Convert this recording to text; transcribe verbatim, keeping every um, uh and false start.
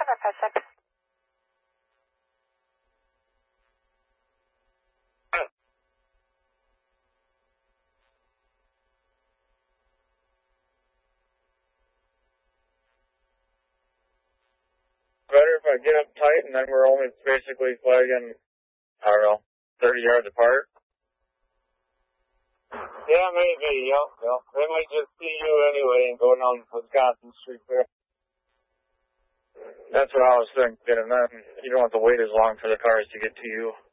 or five six? Better if I get up tight and then we're only basically flagging, I don't know, thirty yards apart. Yeah, maybe, yep, yep. They might just see you anyway and go down Wisconsin Street there. That's what I was thinking, and then you don't have to wait as long for the cars to get to you.